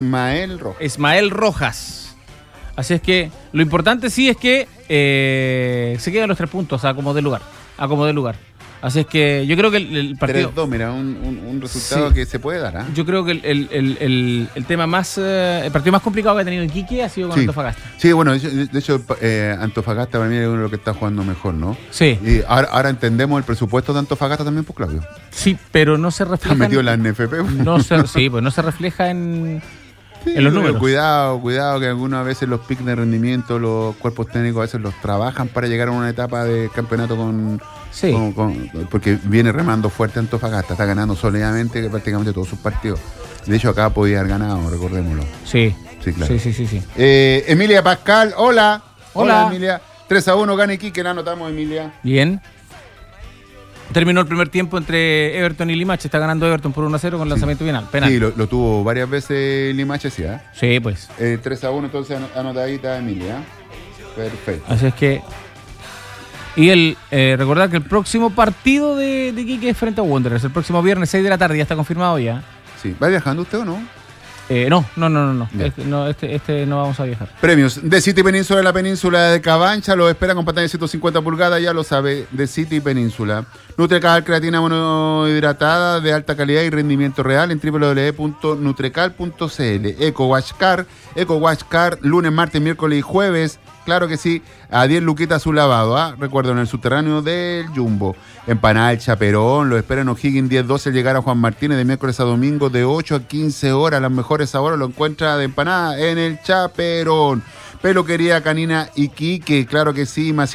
Ismael Rojas. Así es que lo importante sí es que se quedan los 3 puntos a como de lugar. Así es que yo creo que el partido... 3-2, mira, un resultado sí, que se puede dar. Yo creo que el tema más... el partido más complicado que ha tenido Iquique ha sido con Antofagasta. Sí, bueno, de hecho Antofagasta para mí es uno de los que está jugando mejor, ¿no? Sí. Y ahora entendemos el presupuesto de Antofagasta también, pues, Claudio. Sí, pero no se refleja... Está metido en la NFP. Pues no se refleja en los números. Cuidado que algunas veces los picos de rendimiento, los cuerpos técnicos a veces los trabajan para llegar a una etapa de campeonato porque viene remando fuerte Antofagasta, está ganando sólidamente prácticamente todos sus partidos. De hecho, acá podía haber ganado, recordémoslo. Sí, claro. Sí. Emilia Pascal, hola. Hola, Emilia. 3-1, gana Iquique, la anotamos, Emilia. Bien. Terminó el primer tiempo entre Everton y Limache. Está ganando Everton por 1-0 con lanzamiento penal. Sí, lo tuvo varias veces Limache, sí. Sí, pues. 3-1, entonces anotadita Emilia. Perfecto. Así es que... Y recordar que el próximo partido de Iquique es frente a Wanderers. El próximo viernes, 6 de la tarde, ya está confirmado ya. Sí. ¿Va viajando usted o no? No. Este no vamos a viajar. Premios de City Península, la península de Cabancha, los espera con pantalla de 150 pulgadas, ya lo sabe, de City Península. Nutrecal, creatina monohidratada de alta calidad y rendimiento real en www.nutrecal.cl. Eco Wash Car, lunes, martes, miércoles y jueves. Claro que sí, a 10 luquitas su lavado, recuerdo, en el subterráneo del Jumbo. Empanada El Chaperón, lo espera en O'Higgins 10-12 al llegar a Juan Martínez de miércoles a domingo de 8 a 15 horas. Las mejores sabores lo encuentra de empanada en El Chaperón. Peluquería Canina Iquique, claro que sí, más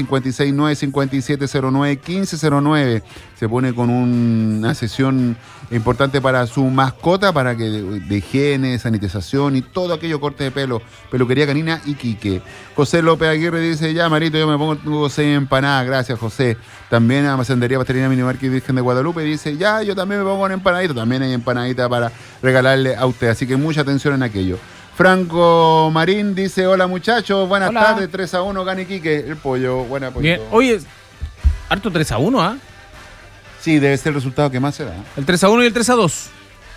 569-5709-1509. Se pone con una sesión importante para su mascota, para que de higiene, sanitización y todo aquello corte de pelo. Peluquería Canina Iquique. José López Aguirre dice, ya Marito, yo me pongo 6 empanadas, gracias José. También Almacenería Pastelería Minimarket Virgen de Guadalupe dice, ya, yo también me pongo un empanadito. También hay empanadita para regalarle a usted, así que mucha atención en aquello. Franco Marín dice, hola muchachos, buenas tardes, 3-1, gana Iquique, el pollo, buena pollo. Bien, oye, harto 3-1, ¿ah? Sí, debe ser el resultado que más se da. ¿El 3-1 y el 3-2?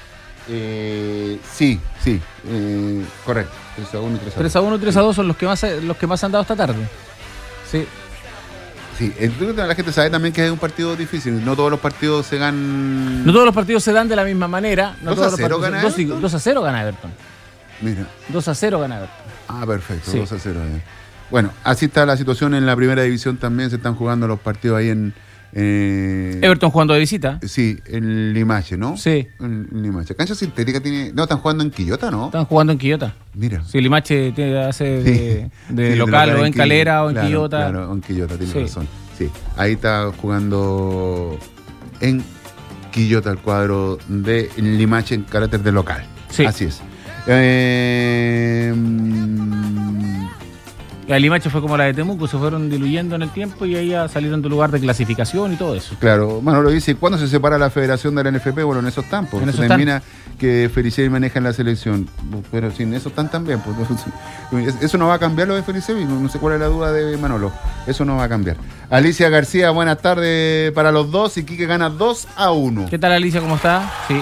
Sí, correcto, 3-1 y 3-2. 3-1 y 3-2 son los que más han dado esta tarde. Sí. Sí, la gente sabe también que es un partido difícil, no todos los partidos se ganan... No todos los partidos se dan de la misma manera. 2-0 gana Everton. 2-0 gana Everton. Mira. 2-0 gana Everton. Perfecto, sí. 2-0. Bueno, así está la situación en la primera división también, se están jugando los partidos ahí en... Everton jugando de visita. Sí, en Limache, ¿no? Sí. En Limache. Cancha sintética tiene... No, están jugando en Quillota, ¿no? Están jugando en Quillota. Mira. Sí, Limache hace de local o en Calera o en Quillota. Claro, en Quillota, tiene razón. Sí, ahí está jugando en Quillota el cuadro de Limache en carácter de local. Sí. Así es. La Limache fue como la de Temuco, se fueron diluyendo en el tiempo y ahí ya salieron de lugar de clasificación y todo eso. Claro, Manolo dice, ¿cuándo se separa la federación de la NFP? Bueno, en esos están, porque se termina que Felicevi maneja en la selección, pero sin eso están también. Pues, eso no va a cambiar lo de Felicevi, no sé cuál es la duda de Manolo, eso no va a cambiar. Alicia García, buenas tardes para los dos, y Iquique gana 2-1. ¿Qué tal Alicia, cómo está? Sí.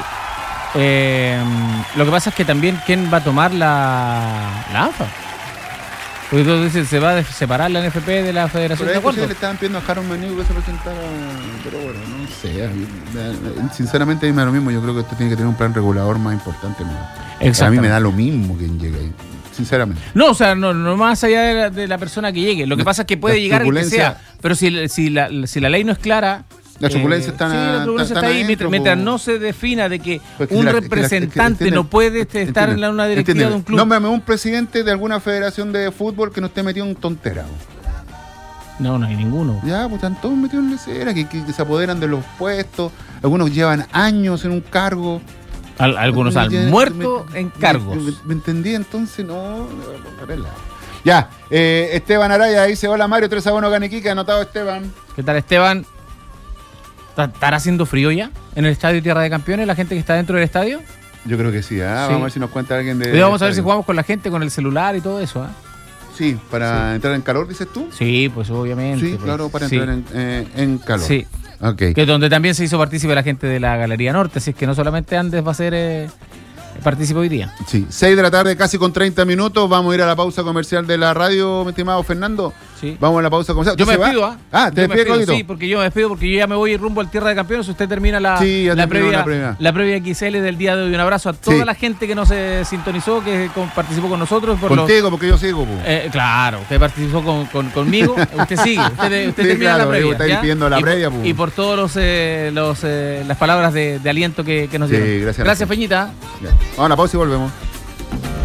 Lo que pasa es que también, ¿quién va a tomar la ANFA? Porque tú dices, se va a separar la NFP de la Federación de Acuerdos. Le estaban pidiendo a Harold Manigo que se presentara, pero bueno, no sé. Sinceramente, a mí me da lo mismo. Yo creo que esto tiene que tener un plan regulador más importante. A mí me da lo mismo quien llegue ahí, sinceramente. No, o sea, no más allá de la persona que llegue. Lo que pasa es que puede llegar el que sea, pero si la ley no es clara... La turbulencia está ahí, mientras no se defina de que un representante no puede estar en una directiva de un club. Nómbrame un presidente de alguna federación de fútbol que no esté metido en tontera. No hay ninguno. Ya, pues están todos metidos en lecera, que se apoderan de los puestos. Algunos llevan años en un cargo. Algunos han muerto en cargos. ¿Me entendí? Entonces, no. Ya, Esteban Araya dice, hola Mario, 3-1 gana Iquique, anotado Esteban. ¿Qué tal Esteban? ¿Estará haciendo frío ya en el estadio Tierra de Campeones, la gente que está dentro del estadio? Yo creo que sí, Vamos a ver si nos cuenta alguien de... Hoy vamos a ver si jugamos con la gente, con el celular y todo eso, Sí, para entrar en calor, dices tú. Sí, pues obviamente. Sí, claro, para entrar en calor. Sí. Okay. Que donde también se hizo partícipe la gente de la Galería Norte, así es que no solamente Andes va a ser participa hoy día. Sí, 6 de la tarde, casi con 30 minutos. Vamos a ir a la pausa comercial de la radio, mi estimado Fernando. Sí. Vamos a la pausa comercial. Yo me ¿Usted se despido, va? ¿ah? Ah, ¿te despides, Claudito? Sí, porque yo me despido porque yo ya me voy rumbo al Tierra de Campeones. Usted termina la previa XL del día de hoy. Un abrazo a toda la gente que nos sintonizó, que participó con nosotros. Contigo, porque yo sigo. Claro, usted participó conmigo. Usted sigue, usted Sí, termina claro, la previa. está pidiendo la previa. Y por todos las palabras de aliento que nos dieron. Sí, gracias. Gracias, Feñita. Ya. Vamos a la pausa y volvemos.